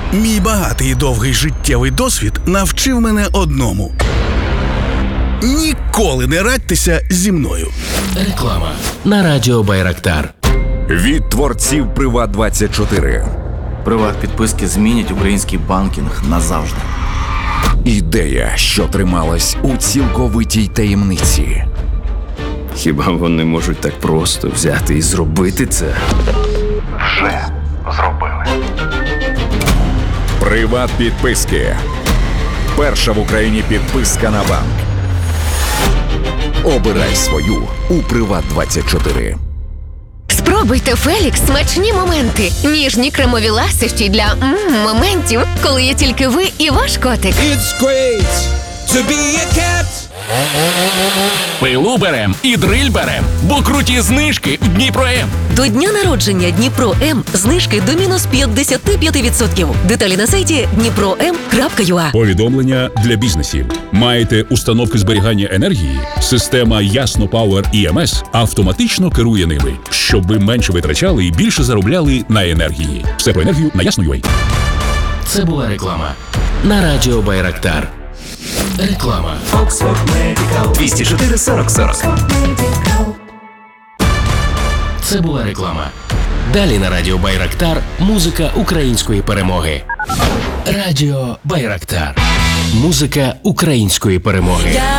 Мій багатий і довгий життєвий досвід навчив мене одному. Ніколи не радьтеся зі мною. Реклама на радіо Байрактар. Від творців Приват24. Приват-підписки змінять український банкінг назавжди. Ідея, що трималась у цілковитій таємниці. Хіба вони можуть так просто взяти і зробити це? Вже зробили. Приват-підписки. Перша в Україні підписка на банк. Обирай свою у Приват24. Спробуйте Фелікс смачні моменти. Ніжні кремові ласощі для моментів, коли є тільки ви і ваш котик. It's great to be a cat. Пилу берем і дриль берем, бо круті знижки в Дніпро-М. До дня народження Дніпро-М знижки до мінус 55%. Деталі на сайті dnipro.m.ua. Повідомлення для бізнесів. Маєте установки зберігання енергії? Система Ясно Power EMS автоматично керує ними, щоб ви менше витрачали і більше заробляли на енергії. Все про енергію на Ясно.ua. Це була реклама на радіо Байрактар. Реклама. 204 40 40. Це була реклама. Далі на радіо Байрактар музика української перемоги. Радіо Байрактар. Музика української перемоги.